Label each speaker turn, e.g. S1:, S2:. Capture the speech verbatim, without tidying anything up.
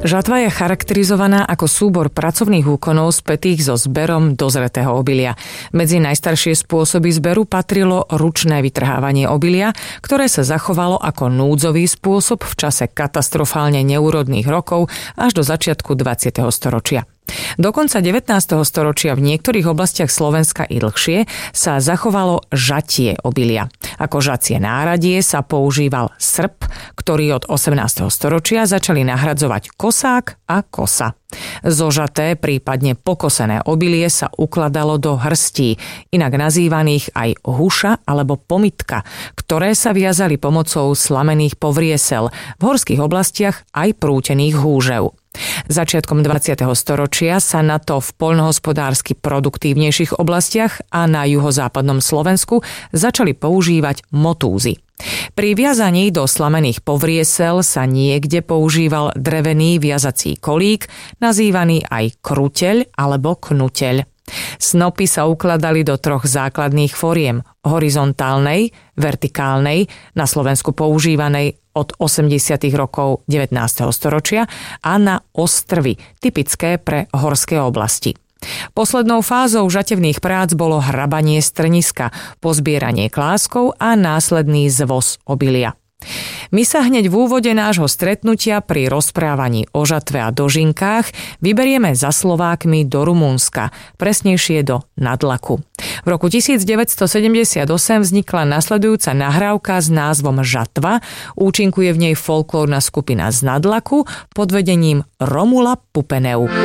S1: Žatva je charakterizovaná ako súbor pracovných úkonov spätých so zberom dozretého obilia. Medzi najstaršie spôsoby zberu patrilo ručné vytrhávanie obilia, ktoré sa zachovalo ako núdzový spôsob v čase katastrofálne neúrodných rokov až do začiatku dvadsiateho storočia. Do konca devätnásteho storočia v niektorých oblastiach Slovenska i dlhšie sa zachovalo žatie obilia. Ako žacie náradie sa používal srp, ktorý od osemnásteho storočia začali nahradzovať kosák a kosa. Zožaté, prípadne pokosené obilie sa ukladalo do hrstí, inak nazývaných aj huša alebo pomitka, ktoré sa viazali pomocou slamených povriesel, v horských oblastiach aj prútených húžev. Začiatkom dvadsiateho storočia sa na to v poľnohospodársky produktívnejších oblastiach a na juhozápadnom Slovensku začali používať motúzy. Pri viazaní do slamených povriesel sa niekde používal drevený viazací kolík, nazývaný aj kruteľ alebo knuteľ. Snopy sa ukladali do troch základných foriem: horizontálnej, vertikálnej, na Slovensku používanej od osemdesiatych rokov devätnásteho storočia, a na ostrvy, typické pre horské oblasti. Poslednou fázou žatevných prác bolo hrabanie strniska, pozbieranie kláskov a následný zvoz obilia. My sa hneď v úvode nášho stretnutia pri rozprávaní o žatve a dožinkách vyberieme za Slovákmi do Rumunska, presnejšie do Nadlaku. V roku devätnásťstosedemdesiatosem vznikla nasledujúca nahrávka s názvom Žatva, účinkuje v nej folklórna skupina z Nadlaku pod vedením Romula Pupeneu.